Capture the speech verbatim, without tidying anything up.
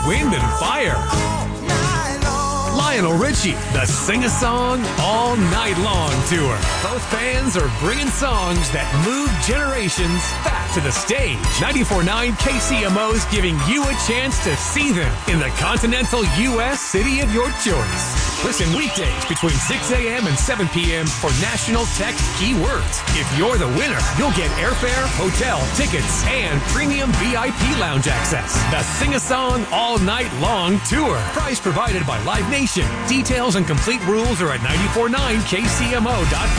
wind and fire. Lionel Richie, the Sing-A-Song All Night Long Tour. Both bands are bringing songs that move generations back to the stage. ninety-four point nine K C M O's giving you a chance to see them in the continental U S city of your choice. Listen weekdays between six a.m. and seven p.m. for national text keywords. If you're the winner, you'll get airfare, hotel, tickets, and premium V I P lounge access. The Sing-A-Song All Night Long Tour. Prize provided by Live Nation. Details and complete rules are at ninety-four point nine K C M O dot com.